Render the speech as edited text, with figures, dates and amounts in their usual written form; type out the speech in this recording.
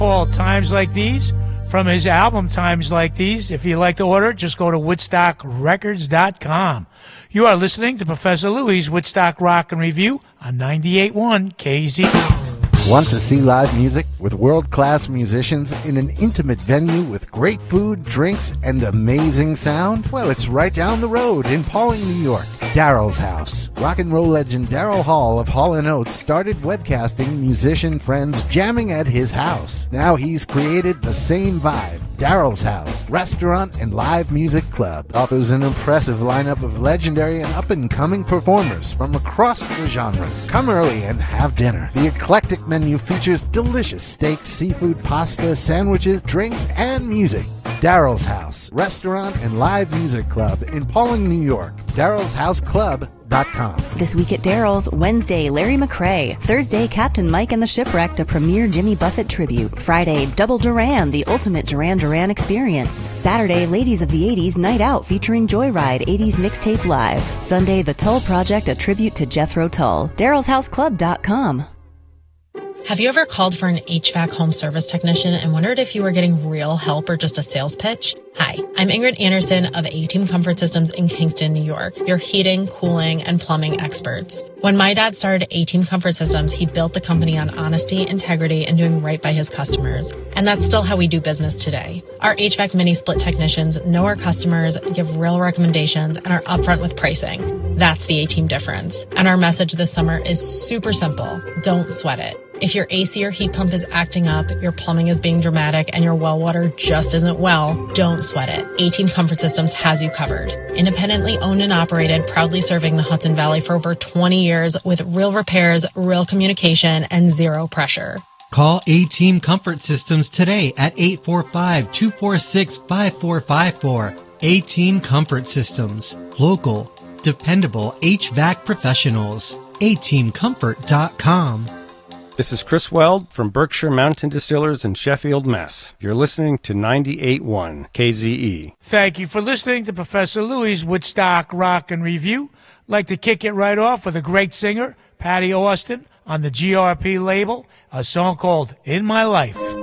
Called Times Like These from his album Times Like These. If you'd like to order, just go to WoodstockRecords.com. You are listening to Professor Louie's Woodstock Rock and Review on 98.1 KZ. Want to see live music with world-class musicians in an intimate venue with great food, drinks, and amazing sound? Well, it's right down the road in Pawling, New York. Daryl's House. Rock and roll legend Daryl Hall of Hall & Oates started webcasting musician friends jamming at his house. Now he's created the same vibe. Daryl's House, restaurant and live music club, offers an impressive lineup of legendary and up-and-coming performers from across the genres. Come early and have dinner. The eclectic menu features delicious steaks, seafood, pasta, sandwiches, drinks, and music. Daryl's House, restaurant and live music club in Pawling, New York. Daryl'sHouseClub.com. This week at Daryl's, Wednesday, Larry McRae. Thursday, Captain Mike and the Shipwrecked, a premier Jimmy Buffett tribute. Friday, Double Duran, the ultimate Duran Duran experience. Saturday, Ladies of the 80s Night Out featuring Joyride 80s Mixtape Live. Sunday, The Tull Project, a tribute to Jethro Tull. Daryl'sHouseClub.com. Have you ever called for an HVAC home service technician and wondered if you were getting real help or just a sales pitch? Hi, I'm Ingrid Anderson of A-Team Comfort Systems in Kingston, New York, your heating, cooling, and plumbing experts. When my dad started A-Team Comfort Systems, he built the company on honesty, integrity, and doing right by his customers. And that's still how we do business today. Our HVAC mini-split technicians know our customers, give real recommendations, and are upfront with pricing. That's the A-Team difference. And our message this summer is super simple. Don't sweat it. If your AC or heat pump is acting up, your plumbing is being dramatic, and your well water just isn't well, don't sweat it. A-Team Comfort Systems has you covered. Independently owned and operated, proudly serving the Hudson Valley for over 20 years with real repairs, real communication, and zero pressure. Call A-Team Comfort Systems today at 845-246-5454. A-Team Comfort Systems. Local, dependable HVAC professionals. ATeamComfort.com. This is Chris Weld from Berkshire Mountain Distillers in Sheffield, Mass. You're listening to 98.1 KZE. Thank you for listening to Professor Louie's Woodstock Rock and Review. Like to kick it right off with a great singer, Patty Austin, on the GRP label, a song called In My Life.